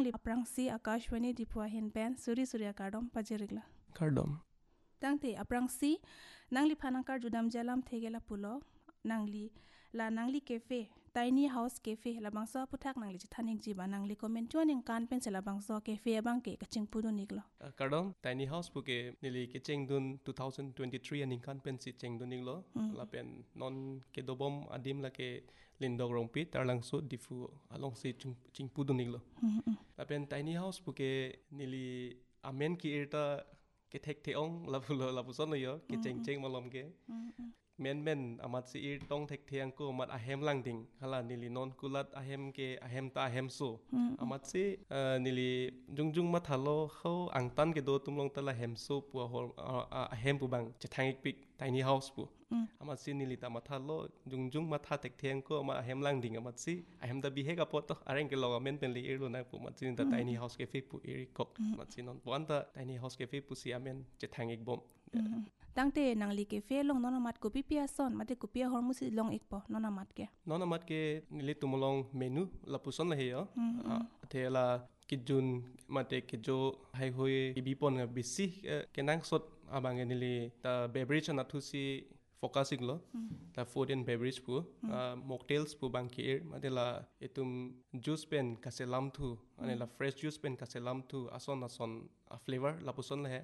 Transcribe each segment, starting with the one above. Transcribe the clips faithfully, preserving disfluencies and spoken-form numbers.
nangli aprangsi Akashwani dipua hin pen suri surya kardom pajirigla kardom tangte aprangsi nangli phanangkar judam jalam thegela pulo nangli la nangli cafe tiny house cafe la bangsa puthak nangli thanik jiba nangli comment choning kan pen sela bangsa cafe abang ke kaching pudu niklo kardom tiny house puke nili ke chengdun twenty twenty-three aning kan pen si chengdun niklo la pen non ke dobom adim la ke lindog rongpi tarlang so difu along si ching pudu niklo la pen tiny house puke nili amen ki irta ke thek theong la pulo la puson yo ke cheng cheng malom ke men men amat si ir tong thek thiang ko mat ahem lang ding hala nili non kulat ahem ke ahem ta ahem so amat si nili jungjung ma thalo kho angtan ke do tumlong tala hem so pu hor ahem pu bang chethangik pik tiny house pu amat si nili ta mathalo jungjung ma tha thek thiang ko ma ahem lang ding amat si ahem da bihe ka pot areng ke loga men pen li ir lo na pu mat si ta tiny house ke fe pu ir kok mat si non pon ta tiny house ke fe pu si amen chethangik bom tangte nangli ke fe long nona mat ko pipia son mate ko pia hormusi long ikpo nona mat ke nona mat ke nili tumolong menu la puson la heyo thela kijun mate kijo hai hoi ibipon nga bisi kenang sot abang nili ta beverage na thusi focusing lo ta food and beverage pu mocktails pu bangkir madela etum juice pen kaselam thu anela fresh juice pen kaselam thu ason ason flavor la puson la he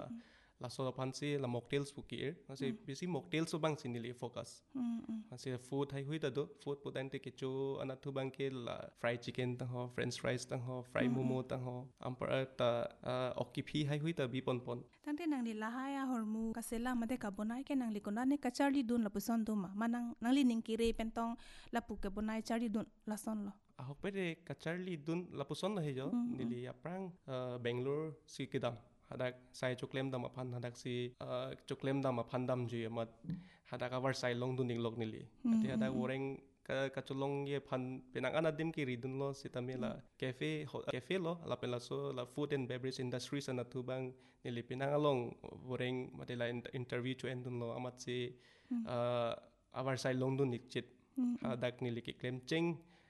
la so fancy la mocktails pukir ase bisi mocktails so bang sinili focus ase food hai hui ta do food potente ke cho anathu bang ke la fried chicken ta ho french fries ta ho fried momo ta ho ampar ta okipi hai hui ta bi pon pon tangte nangli la haya hormu kasela mate ka bonai ke nangli kona ne ka charli dun la puson duma manang nangli ningkire pentong la pu ke bonai charli dun la son lo ahok pede ka charli dun la puson la he jo nili aprang bangalore si kedam hadak sai choklem dam aphan hadak si choklem dam aphan dam ju amat hadak avar sai long dun lok nili ate hadak woreng ka kacholong ye phan penang anadim ki ridun lo sitamela cafe cafe lo la pela so la food and beverage industry sana tu bang nili penang along woreng matela interview to endun lo amat si avar sai long dun nikchit hadak nili ki claim cheng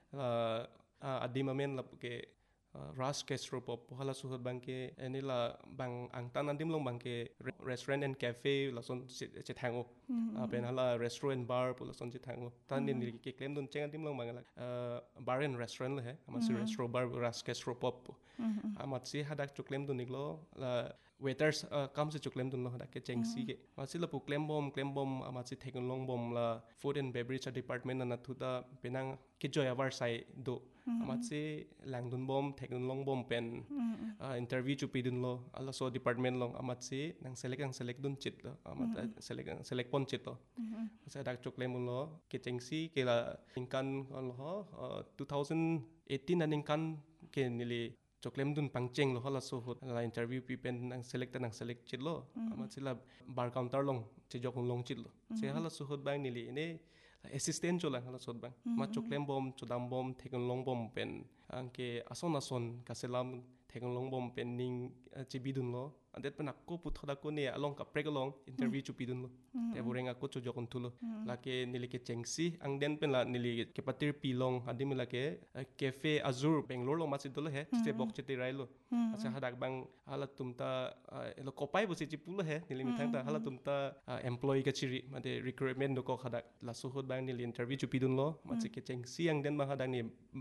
adim amen la ke Ras Castro pop hala suhut bangke enila bang angtan andim long bangke restaurant and cafe la son chethango apen hala restaurant bar pula son chethango tan ni ke claim don cheng andim long bangala bar and restaurant le he amasi restaurant bar Ras Castro pop amat si hadak choklem don niglo la waiters kam se choklem don lo hadak ke cheng si ke masi la pu claim bom claim bom amat si thekon long bom la food and beverage department na thuta penang ki joy avar sai do amat si langdun bom thekon long bom pen interview chu pidun lo ala so department long amat si nang select ang select dun chit lo amat select select pon chit lo sa dak choklem lo ke cheng si ke la ingkan lo twenty eighteen aning kan ke nili choklem dun pangcheng lo hala so hot la interview pi pen nang select nang select chit lo amat sila bar counter long che jok long chit lo se hala so hot bang nili ne assistant chola hala so bang ma choklem bom chodam bom thekon long bom pen angke ason ason kaselam thekon long bom pen ning chibidun lo adet pen akko puthoda ko ne along ka prek along interview chu pidun lo te boreng akko chu jokon thulo la ke nili ke chengsi ang den pen la nili ke patir pilong adim la ke cafe azur bangalore lo masid lo he ste bok chete railo asa hadak bang hala tumta elo kopai bosi chipula he nili mithang ta hala tumta employee ka chiri mate recruitment do ko hadak la suhut bang nili interview chu pidun lo matse ke chengsi ang den ma hadak ni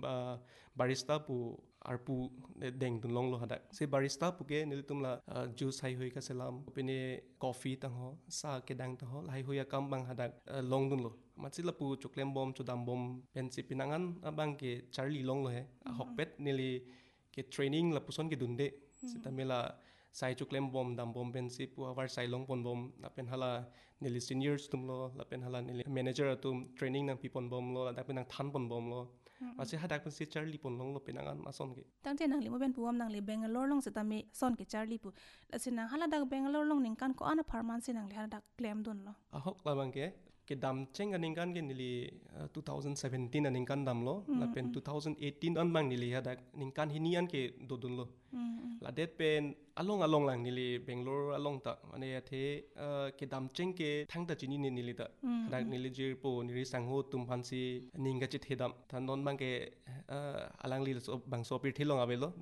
barista pu arpu deng dun long lo hadak se barista pu ke nili tumla juice hai hoi ka selam pene coffee ta ho sa ke dang ta ho lai hoya kam bang hadak long dun lo matsila pu choklem bom chodam bom pensi pinangan bang ke charli long lo he hokpet nili ke training la puson ke dunde sitamela sai choklem bom dam bom pensi pu avar sai long pon bom la pen hala nili seniors tum lo la pen hala nili manager tum training nang pipon bom lo la pen nang than pon bom lo ase hadak pen si charli pon long lo pinangan ason ke tangte nangli mo ben puam nangli Bangalore long setami son ke charli pu asina hala dak Bangalore long ningkan ko ana pharmacy nangli hala dak claim don lo ahok la bang ke ke dam cheng aningkan ke nili twenty seventeen aningkan dam lo la pen twenty eighteen an bang nili hadak ningkan hinian ke dodun lo la det pen along along lang nili Bangalore along ta ane athe ke dam cheng ke thang ta chini ni nili ta hadak nili jir po nili sangho tum phansi ninga chi thedam than non bang ke alang li so bang so pir thilong avelo